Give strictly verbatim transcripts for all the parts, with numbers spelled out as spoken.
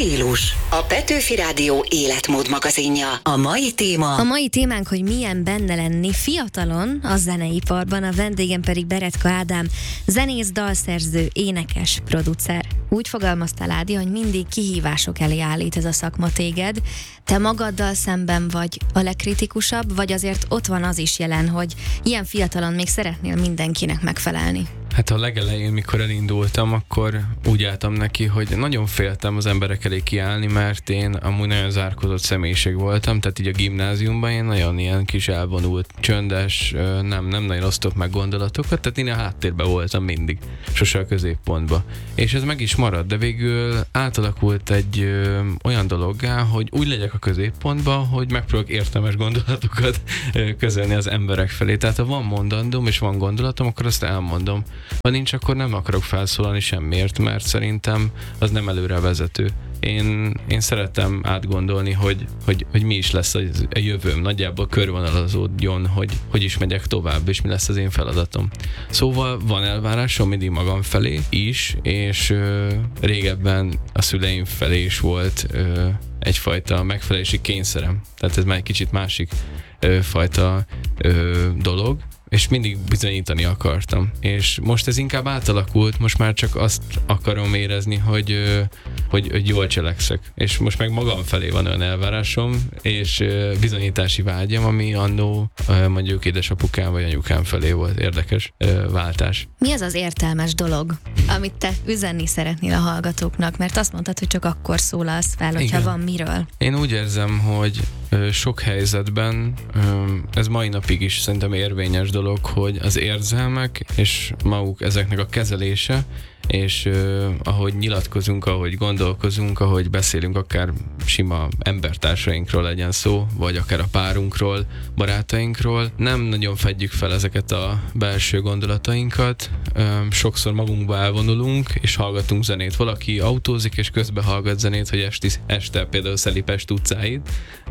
stílus. A Petőfi Rádió életmód magazinja. A mai téma... A mai témánk, hogy milyen benne lenni fiatalon a zeneiparban, a vendégem pedig Beretka Ádám, zenész, dalszerző, énekes, producer. Úgy fogalmaztál, Ádi, hogy mindig kihívások elé állít ez a szakma téged. Te magaddal szemben vagy a legkritikusabb, vagy azért ott van az is jelen, hogy ilyen fiatalon még szeretnél mindenkinek megfelelni? Hát a legelején, mikor elindultam, akkor úgy álltam neki, hogy nagyon féltem az emberek elé kiállni, mert én amúgy nagyon zárkózott személyiség voltam, tehát így a gimnáziumban én nagyon ilyen kis elvonult, csöndes, nem, nem nagyon osztok meg gondolatokat, tehát én a háttérben voltam mindig, sose a középpontba. És ez meg is maradt, de végül átalakult egy ö, olyan dologgá, hogy úgy legyek a középpontban, hogy megpróbálok értelmes gondolatokat ö, közölni az emberek felé. Tehát ha van mondandóm és van gondolatom, akkor azt elmondom. Ha nincs, akkor nem akarok felszólalni semmiért, mert szerintem az nem előre vezető. Én, én szeretem átgondolni, hogy, hogy, hogy mi is lesz a, a jövőm, nagyjából körvonalazódjon, hogy hogy is megyek tovább, és mi lesz az én feladatom. Szóval van elvárásom mindig magam felé is, és ö, régebben a szüleim felé is volt ö, egyfajta megfelelési kényszerem. Tehát ez már egy kicsit másik ö, fajta ö, dolog, és mindig bizonyítani akartam. És most ez inkább átalakult, most már csak azt akarom érezni, hogy, hogy, hogy jól cselekszek. És most meg magam felé van olyan elvárásom, és bizonyítási vágyam, ami annó mondjuk édesapukám vagy anyukám felé volt. Érdekes váltás. Mi az az értelmes dolog, amit te üzenni szeretnél a hallgatóknak? Mert azt mondtad, hogy csak akkor szólalsz fel, hogyha Igen. van miről. Én úgy érzem, hogy sok helyzetben, ez mai napig is szerintem érvényes dolog, hogy az érzelmek és maguk ezeknek a kezelése, és uh, ahogy nyilatkozunk, ahogy gondolkozunk, ahogy beszélünk akár sima embertársainkról legyen szó, vagy akár a párunkról, barátainkról, nem nagyon fedjük fel ezeket a belső gondolatainkat, um, sokszor magunkba elvonulunk, és hallgatunk zenét. Valaki autózik, és közben hallgat zenét, hogy esti, este például szeli Pest utcáit,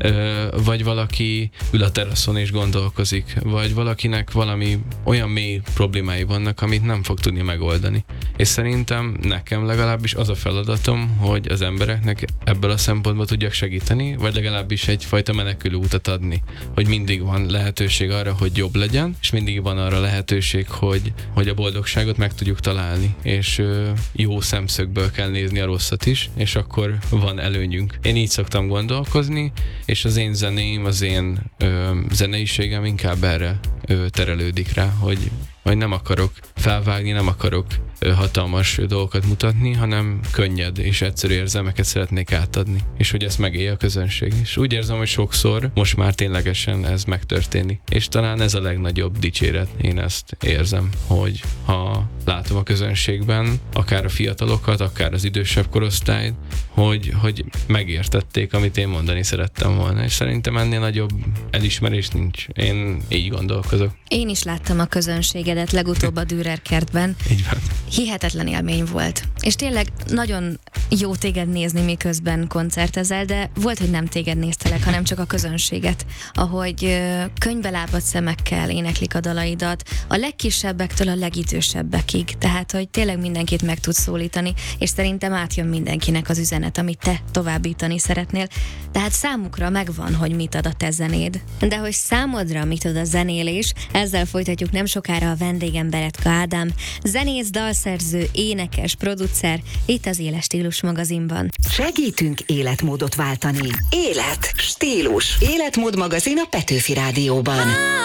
uh, vagy valaki ül a teraszon és gondolkozik, vagy valakinek valami olyan mély problémái vannak, amit nem fog tudni megoldani. És szerintem nekem legalábbis az a feladatom, hogy az embereknek ebből a szempontból tudjak segíteni, vagy legalábbis egyfajta menekülő utat adni, hogy mindig van lehetőség arra, hogy jobb legyen, és mindig van arra lehetőség, hogy, hogy a boldogságot meg tudjuk találni, és ö, jó szemszögből kell nézni a rosszat is, és akkor van előnyünk. Én így szoktam gondolkozni, és az én zeném, az én ö, zeneiségem inkább erre ö, terelődik rá, hogy hogy nem akarok felvágni, nem akarok ö, hatalmas dolgokat mutatni, hanem könnyed és egyszerű érzelmeket szeretnék átadni, és hogy ezt megélje a közönség. És úgy érzem, hogy sokszor most már ténylegesen ez megtörténik. És talán ez a legnagyobb dicséret, én ezt érzem, hogy ha látom a közönségben, akár a fiatalokat, akár az idősebb korosztályt, hogy, hogy megértették, amit én mondani szerettem volna. És szerintem ennél nagyobb elismerés nincs. Én így gondolkozok. Én is láttam a közönségedet legutóbb a Dürer kertben. Így van. Hihetetlen élmény volt. És tényleg nagyon jó téged nézni, miközben koncertezel, de volt, hogy nem téged néztelek, hanem csak a közönséget. Ahogy ö, könyvbe lábadt szemekkel éneklik a dalaidat, a legkisebbektől a legidősebbekig. Tehát, hogy tényleg mindenkit meg tudsz szólítani, és szerintem átjön mindenkinek az üzenet, amit te továbbítani szeretnél. Tehát számukra megvan, hogy mit ad a te zenéd. De hogy számodra mit ad a zenélés, ezzel folytatjuk nem sokára a vendégem Beretka Ádám, zenész, dalszerző, énekes, producer, itt az Éles Stílus magazinban. Segítünk életmódot váltani. Élet, stílus, életmód magazin a Petőfi Rádióban.